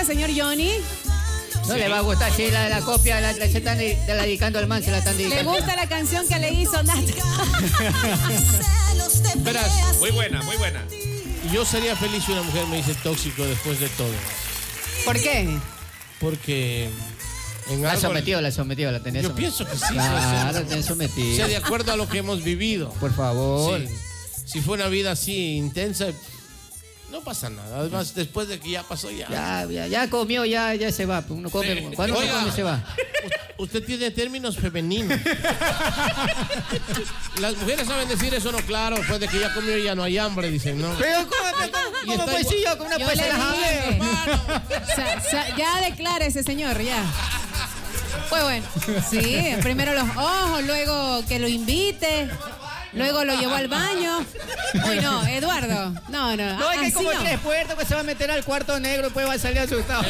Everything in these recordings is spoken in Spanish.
gusta, señor Johnny? No le va a gustar, sí, la copia se están dedicando al man, se la están dedicando. ¿Le gusta la canción que le hizo Nat? Verás, Muy buena, muy buena. yo sería feliz si una mujer me dice tóxico después de todo. ¿Por qué? Porque en La ha algo... sometido, la tenés Yo sometido. pienso que sí. Claro, la tenés O sea, sometido. de acuerdo a lo que hemos vivido. Por favor. Sí. Si fue una vida así intensa, no pasa nada. Además, después de que ya pasó, Ya comió, ya se va. Uno come, Sí. cuando uno Oiga. come se va. Usted tiene términos femeninos. Las mujeres saben decir eso, no, claro. Después de que ya comió ya no hay hambre, dicen, ¿no? Pero Y ¿cómo está pues igual- sí, yo con una Yo pues le se las dije. hablé. Ya declara ese señor, ya. Pues bueno, sí, primero los ojos, luego que lo invite, luego lo llevó al baño. Uy, no, Eduardo, no. No, es que así como no. tres puertos que se va a meter al cuarto negro y después va a salir asustado.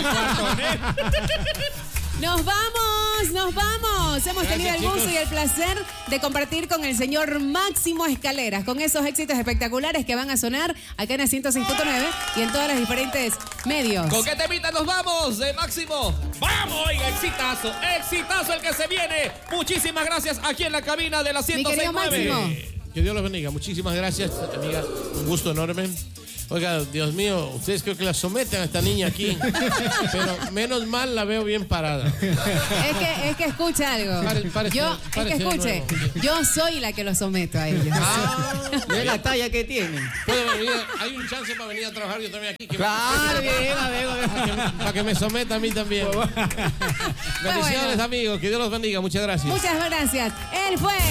Nos vamos. Hemos tenido el gusto y el placer de compartir con el señor Máximo Escaleras, con esos éxitos espectaculares que van a sonar acá en el 106.9 y en todos los diferentes medios. ¿Con qué temita nos vamos, Máximo? ¡Vamos! Oiga, exitazo el que se viene. Muchísimas gracias aquí en la cabina de la Mi querido 106.9. Máximo. Que Dios los bendiga. Muchísimas gracias, amiga. Un gusto enorme. Oiga, Dios mío, ustedes creo que la someten a esta niña aquí. Pero menos mal la veo bien parada. Es que escucha algo. Párese Es que escuche, de nuevo. yo soy la que lo someto a ellos. Ve la talla que tiene. ¿Puedo venir? Hay un chance para venir a trabajar yo también aquí. Claro, bien. Para que me someta a mí también. Bendiciones, bueno. amigos. Que Dios los bendiga. Muchas gracias. Muchas gracias. Él fue